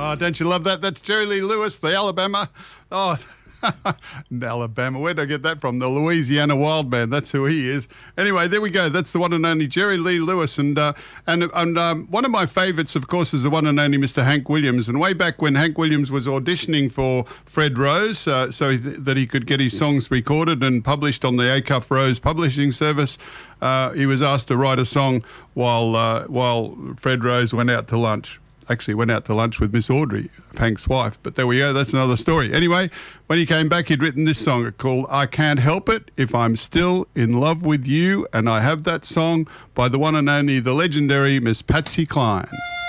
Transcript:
Oh, don't you love that? That's Jerry Lee Lewis, the Alabama. Oh, Alabama. Where did I get that from? The Louisiana Wild Man. That's who he is. Anyway, there we go. That's the one and only Jerry Lee Lewis. And one of my favourites, of course, is the one and only Mr. Hank Williams. And way back when Hank Williams was auditioning for Fred Rose, that he could get his songs recorded and published on the Acuff Rose publishing service, he was asked to write a song while Fred Rose went out to lunch. Actually went out to lunch with Miss Audrey, Hank's wife. But there we go. That's another story. Anyway, when he came back, he'd written this song called I Can't Help It If I'm Still in Love With You. And I have that song by the one and only, the legendary Miss Patsy Cline.